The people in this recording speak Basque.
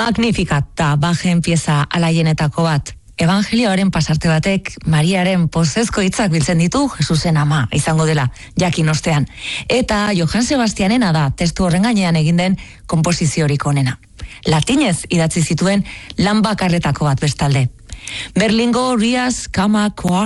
Magnificat da bajen pieza alaienetako bat. Evangelioaren pasarte batek Mariaren pozezko hitzak biltzen ditu Jesusen ama izango dela jakin ostean. Eta Johann Sebastianena da testu horren gainean egin den konposiziorik onena. Latinez idatzi zituen lan bakarretako bat bestalde. Berlingo Rias Kammerchor